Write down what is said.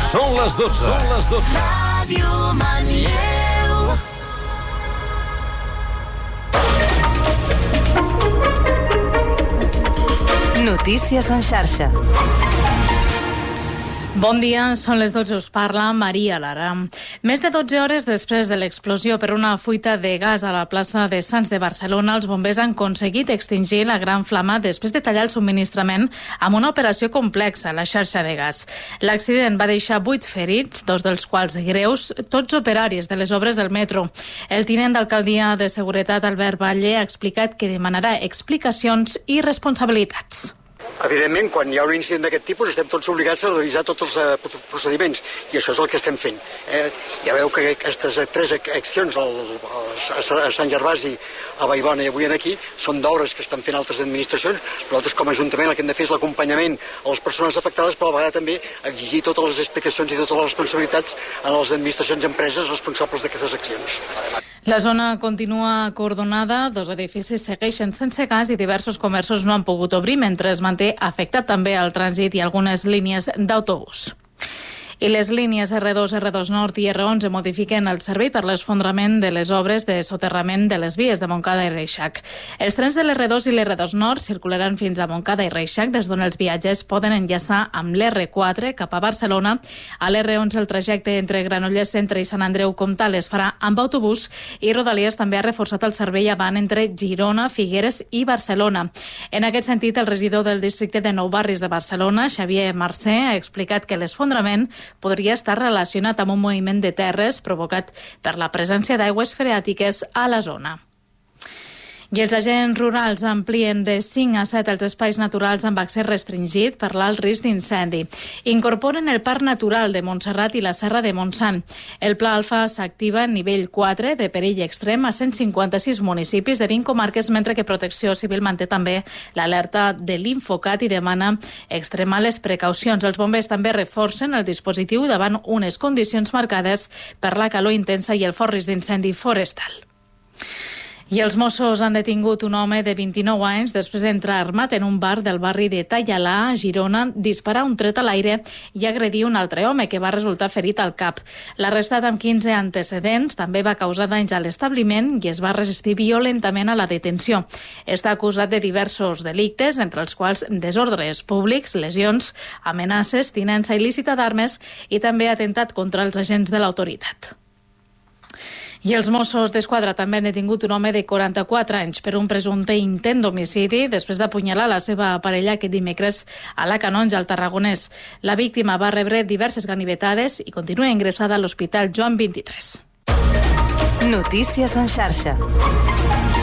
Són les 12. Són les 12. Ràdio Manlleu. Notícies en xarxa. Bon dia, són les 12, us parla Maria Lara. Més de 12 hores després de l'explosió per una fuita de gas a la plaça de Sants de Barcelona, els bombers han aconseguit extingir la gran flama després de tallar el subministrament amb una operació complexa a la xarxa de gas. L'accident va deixar 8 ferits, 2 dels quals greus, tots operaris de les obres del metro. El tinent d'Alcaldia de Seguretat, Albert Batlle, ha explicat que demanarà explicacions i responsabilitats. Evidentment, quan hi ha un incident d'aquest tipus estem tots obligats a revisar tots els procediments i això és el que estem fent. Ja veu que aquestes 3 accions a Sant Gervasi, a Vallbona i avui aquí són d'obres que estan fent altres administracions. Nosaltres com a Ajuntament el que hem de fer és l'acompanyament a les persones afectades, però a la vegada també exigir totes les explicacions i totes les responsabilitats a les administracions i empreses responsables d'aquestes accions. La zona continua acordonada, 2 edificis segueixen sense gas i diversos comerços no han pogut obrir, mentre es manté afectat també el trànsit i algunes línies d'autobús. I les línies R2, R2 Nord i R11 modifiquen el servei per l'esfondrament de les obres de soterrament de les vies de Montcada i Reixac. Els trens de l'R2 i l'R2 Nord circularan fins a Montcada i Reixac, des d'on els viatges poden enllaçar amb l'R4 cap a Barcelona. A l'R11 el trajecte entre Granollers Centre i Sant Andreu Comtal es farà amb autobús i Rodalies també ha reforçat el servei avant entre Girona, Figueres i Barcelona. En aquest sentit, el regidor del districte de Nou Barris de Barcelona, Xavier Mercè, ha explicat que l'esfondrament podria estar relacionat amb un moviment de terres provocat per la presència d'aigües freàtiques a la zona. I els agents rurals amplien de 5 a 7 els espais naturals amb accés restringit per l'alt risc d'incendi. Incorporen el Parc Natural de Montserrat i la Serra de Montsant. El Pla Alfa s'activa a nivell 4 de perill extrem a 156 municipis de 20 comarques, mentre que Protecció Civil manté també l'alerta de l'Infocat i demana extremar les precaucions. Els bombers també reforcen el dispositiu davant unes condicions marcades per la calor intensa i el fort risc d'incendi forestal. I els Mossos han detingut un home de 29 anys després d'entrar armat en un bar del barri de Tallalà, a Girona, disparar un tret a l'aire i agredir un altre home que va resultar ferit al cap. L'arrestat amb 15 antecedents també va causar danys a l'establiment i es va resistir violentament a la detenció. Està acusat de diversos delictes, entre els quals desordres públics, lesions, amenaces, tinença il·lícita d'armes i també atemptat contra els agents de l'autoritat. I els Mossos d'Esquadra també han detingut un home de 44 anys per un presumpte intent d'homicidi després d'apunyalar la seva parella aquest dimecres a la Canonja, al Tarragonès. La víctima va rebre diverses ganivetades i continua ingressada a l'Hospital Joan XXIII. Notícies en xarxa.